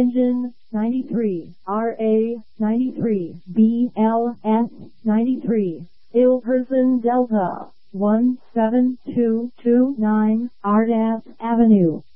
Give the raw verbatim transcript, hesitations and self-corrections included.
Engine, ninety-three, R A, ninety-three, B L S, ninety-three, Ilperson Delta, one seven two two nine, Ardas Avenue.